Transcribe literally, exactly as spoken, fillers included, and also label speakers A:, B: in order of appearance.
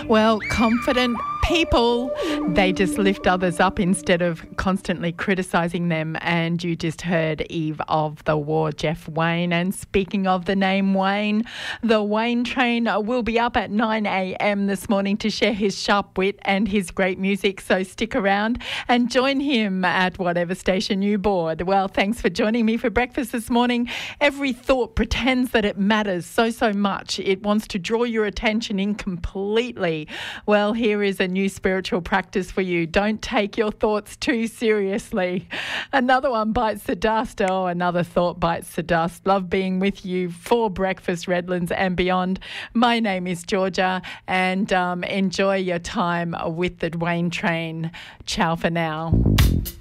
A: Well, confident people, they just lift others up instead of constantly criticising them. And you just heard Eve of the War, Jeff Wayne. And speaking of the name Wayne, the Wayne Train will be up at nine a.m. this morning to share his sharp wit and his great music. So stick around and join him at whatever station you board. Well, thanks for joining me for breakfast this morning. Every thought pretends that it matters so, so much. It wants to draw your attention in completely. Well, here is a new spiritual practice for you. Don't take your thoughts too seriously. Another one bites the dust. Oh, another thought bites the dust. Love being with you for breakfast, Redlands and beyond. My name is Georgia, and um, enjoy your time with the Wayne Train. Ciao for now.